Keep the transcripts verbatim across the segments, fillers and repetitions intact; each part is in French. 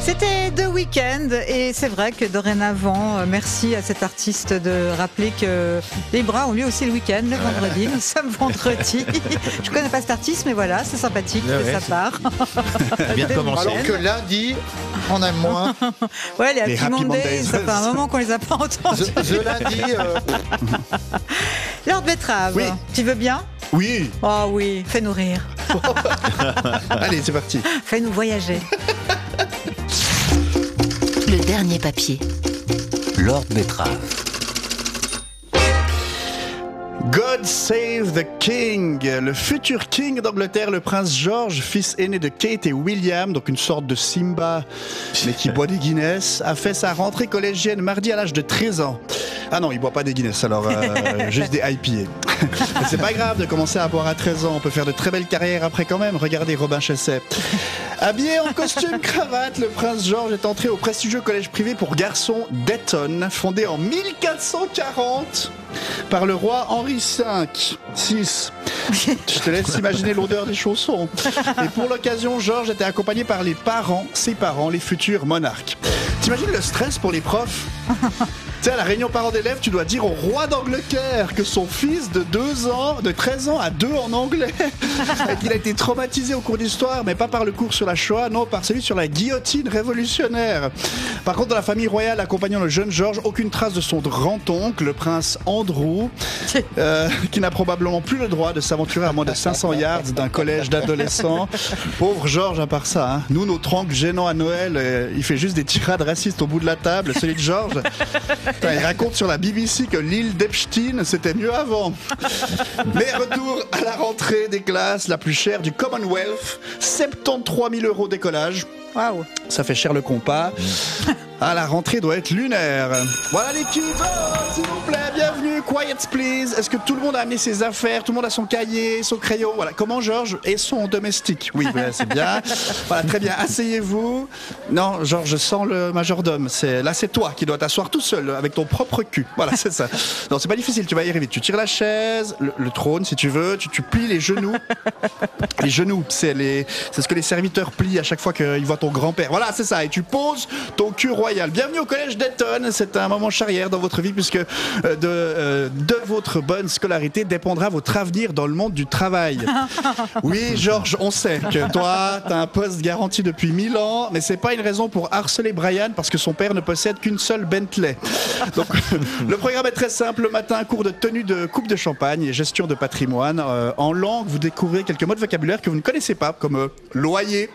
C'était The Weeknd et c'est vrai que dorénavant, euh, merci à cet artiste de rappeler que les bras ont lieu aussi le week-end, le vendredi. Nous sommes vendredi. Je connais pas cet artiste, mais voilà, c'est sympathique Ouais, de ouais, sa c'est- part. Bien The commencé. Weeknd. Alors que lundi, on aime moins. Ouais, les Les Happy Happy Mondays, Mondays. ça fait un moment qu'on les a pas entendus. The, the lundi, euh, Lord Betrave, Oui. tu veux bien? Oui. Oh oui, fais-nous rire, Allez, c'est parti. fais-nous voyager. Le dernier papier. Lord Betrave. God Save the King. Le futur king d'Angleterre, le prince George, fils aîné de Kate et William, donc une sorte de Simba, mais qui boit des Guinness, a fait sa rentrée collégienne mardi à l'âge de treize ans. Ah non, il boit pas des Guinness, alors euh, juste des I P A. Mais c'est pas grave de commencer à boire à treize ans, on peut faire de très belles carrières après quand même. Regardez Robin Chesset. Habillé en costume cravate, le prince George est entré au prestigieux collège privé pour garçons d'Eton, fondé en mille quatre cent quarante par le roi Henri cinq. six. Je te laisse imaginer l'odeur des chaussons. Et pour l'occasion, George était accompagné par les parents, ses parents, les futurs monarques. T'imagines le stress pour les profs? Tu sais, à la réunion parents d'élèves, tu dois dire au roi d'Angleterre que son fils de deux ans, de treize ans à deux en anglais, et qu'il a été traumatisé au cours d'histoire, mais pas par le cours sur la Shoah, non, par celui sur la guillotine révolutionnaire. Par contre, dans la famille royale accompagnant le jeune George, aucune trace de son grand-oncle, le prince Andrew, euh, qui n'a probablement plus le droit de s'aventurer à moins de cinq cents yards d'un collège d'adolescents. Pauvre George, à part ça. Hein. Nous, notre oncle gênant à Noël, euh, il fait juste des tirades racistes au bout de la table. Celui de George, putain, il raconte sur la B B C que l'île d'Epstein, c'était mieux avant. Mais retour à la rentrée des classes la plus chère du Commonwealth, soixante-treize mille euros d'écolage. Waouh. Ça fait cher le compas. Ah, la rentrée doit être lunaire. Voilà l'équipe, oh, s'il vous plaît, bienvenue, quiet please. Est-ce que tout le monde a amené ses affaires, tout le monde a son cahier, son crayon? Voilà, comment Georges et son domestique? Oui, voilà, c'est bien. Voilà, très bien, asseyez-vous. Non, Georges, je sens le majordome. C'est... Là, c'est toi qui dois t'asseoir tout seul, avec ton propre cul. Voilà, c'est ça. Non, c'est pas difficile, tu vas y arriver. Tu tires la chaise, le, le trône, si tu veux, tu, tu plies les genoux. Les genoux, c'est, les, c'est ce que les serviteurs plient à chaque fois qu'ils voient ton grand-père. Voilà, c'est ça. Et tu poses ton cul royal. Bienvenue au collège d'Eton. C'est un moment charnière dans votre vie puisque euh, de, euh, de votre bonne scolarité dépendra votre avenir dans le monde du travail. Oui, Georges, on sait que toi, t'as un poste garanti depuis mille ans, mais c'est pas une raison pour harceler Brian parce que son père ne possède qu'une seule Bentley. Donc, le programme est très simple. Le matin, cours de tenue de coupe de champagne et gestion de patrimoine. Euh, en langue, vous découvrez quelques mots de vocabulaire que vous ne connaissez pas, comme euh, loyer,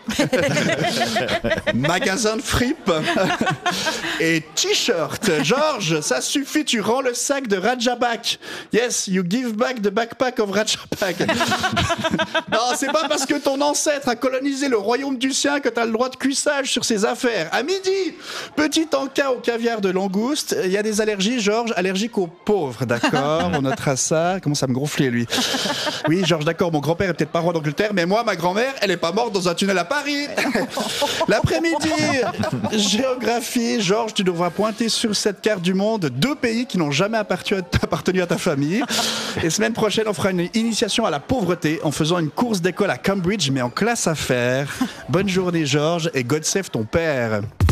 magasin de fripe et t-shirt. Georges, ça suffit, tu rends le sac de Rajabak. Yes, you give back the backpack of Rajabak. Non, c'est pas parce que ton ancêtre a colonisé le royaume du sien que t'as le droit de cuissage sur ses affaires. À midi, petit encas au caviar de langouste. Il y a des allergies, Georges, allergique aux pauvres, d'accord? On notera ça. Comment ça me gonfler, lui? Oui, Georges, d'accord, mon grand-père est peut-être pas roi d'Angleterre, mais moi, ma grand-mère, elle est pas morte dans un tunnel à Paris. L'après-midi, géographie, Georges, tu devras pointer sur cette carte du monde deux pays qui n'ont jamais appartenu à ta famille. Et semaine prochaine, on fera une initiation à la pauvreté en faisant une course d'école à Cambridge, mais en classe à faire. Bonne journée, Georges, et God save ton père.